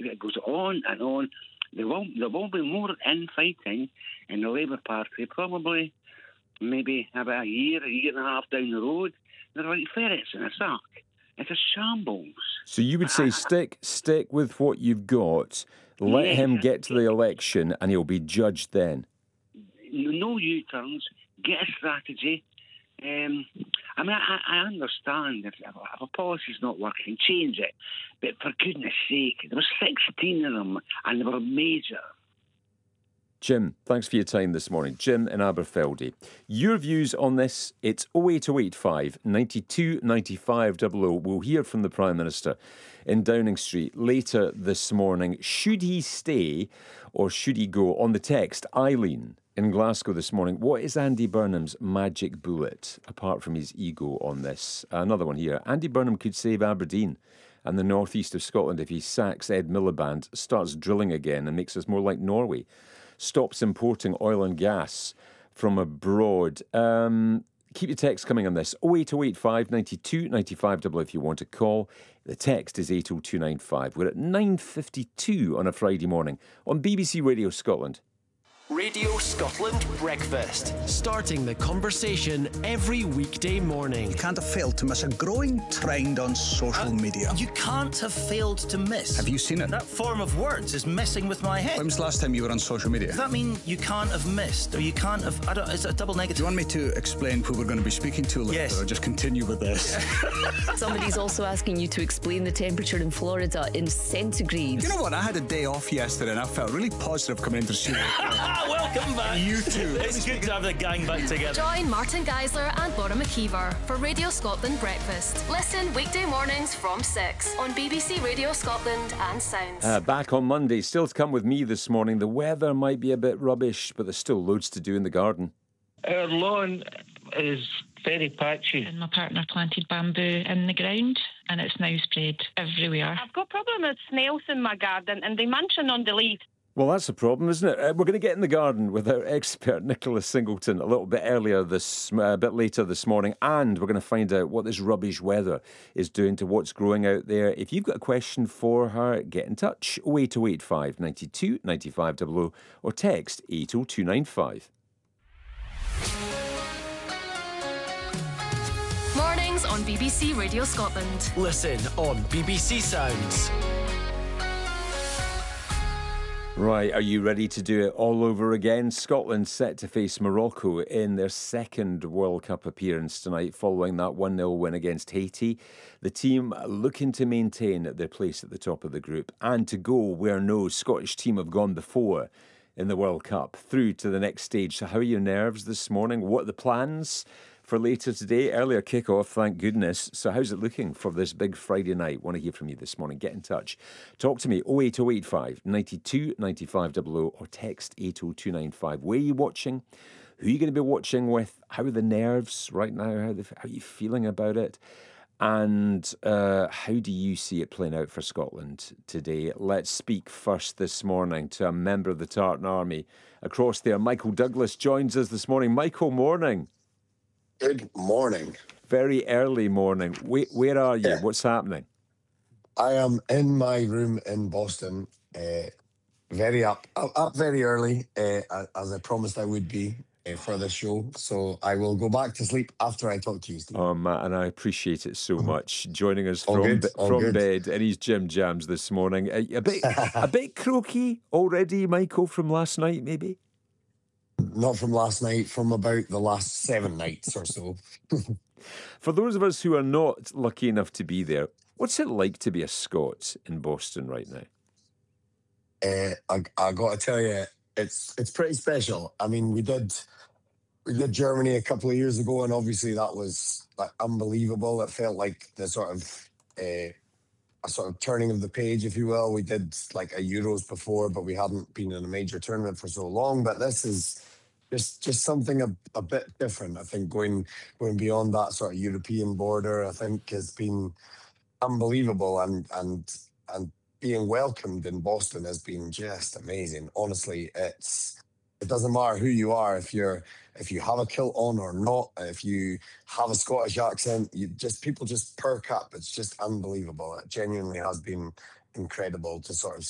it goes on and on. There will be more infighting in the Labour Party, probably maybe about a year and a half down the road. They're like ferrets in a sack. It's a shambles. So you would say stick with what you've got, let him get to the election and he'll be judged then? No U-turns, get a strategy. I understand if a policy's not working, change it. But for goodness sake, there were 16 of them and they were major. Jim, thanks for your time this morning. Jim in Aberfeldy. Your views on this, it's 08085 92 95 00. We'll hear from the Prime Minister in Downing Street later this morning. Should he stay or should he go? On the text, Eileen in Glasgow this morning. What is Andy Burnham's magic bullet, apart from his ego on this? Another one here. Andy Burnham could save Aberdeen and the northeast of Scotland if he sacks Ed Miliband, starts drilling again and makes us more like Norway. Stops importing oil and gas from abroad. Keep your text coming on this. 08085 92 95 00 if you want to call. The text is 80295. We're at 9:52 on a Friday morning on BBC Radio Scotland. Radio Scotland Breakfast. Starting the conversation every weekday morning. You can't have failed to miss a growing trend on social media. You can't have failed to miss. Have you seen it? That form of words is messing with my head. When was the last time you were on social media? Does that mean you can't have missed? Or you can't have... is it a double negative? Do you want me to explain who we're going to be speaking to later? Yes. Or just continue with this? Somebody's also asking you to explain the temperature in Florida in centigrade. You know what? I had a day off yesterday and I felt really positive coming into the studio. Welcome back. You too. It's good to have the gang back together. Join Martin Geisler and Laura McKeever for Radio Scotland Breakfast. Listen weekday mornings from 6 on BBC Radio Scotland and Sounds. Back on Monday. Still to come with me this morning. The weather might be a bit rubbish, but there's still loads to do in the garden. Our lawn is very patchy. And my partner planted bamboo in the ground and it's now spread everywhere. I've got a problem with snails in my garden and they munching on the leaves. Well, that's a problem, isn't it? We're going to get in the garden with our expert Nicholas Singleton a little bit a bit later this morning, and we're going to find out what this rubbish weather is doing to what's growing out there. If you've got a question for her, get in touch 08085 92 95 00 or text 80295. Mornings on BBC Radio Scotland. Listen on BBC Sounds. Right, are you ready to do it all over again? Scotland set to face Morocco in their second World Cup appearance tonight following that 1-0 win against Haiti. The team looking to maintain their place at the top of the group and to go where no Scottish team have gone before in the World Cup, through to the next stage. So how are your nerves this morning? What are the plans for later today? Earlier kick-off, thank goodness. So how's it looking for this big Friday night? Want to hear from you this morning. Get in touch. Talk to me, 08085 92 95 00 or text 80295. Where are you watching? Who are you going to be watching with? How are the nerves right now? How are you feeling about it? And how do you see it playing out for Scotland today? Let's speak first this morning to a member of the Tartan Army across there. Michael Douglas joins us this morning. Michael, morning. Good morning. Very early morning. Where are you? Yeah. What's happening? I am in my room in Boston, very up very early, as I promised I would be for this show. So I will go back to sleep after I talk to you, Steve. Oh, Matt, and I appreciate it so much. Joining us All from good. bed in his Jim Jams this morning. A bit croaky already, Michael, from last night, maybe? Not from last night, from about the last 7 nights or so. For those of us who are not lucky enough to be there, what's it like to be a Scot in Boston right now? I got to tell you, it's pretty special. I mean, we did Germany a couple of years ago, and obviously that was like unbelievable. It felt like the sort of a sort of turning of the page, if you will. We did like a Euros before, but we hadn't been in a major tournament for so long. But this is just something a bit different. I think going beyond that sort of European border, I think has been unbelievable, and being welcomed in Boston has been just amazing. Honestly, it doesn't matter who you are, if you have a kilt on or not, if you have a Scottish accent, people just perk up. It's just unbelievable. It genuinely has been incredible to sort of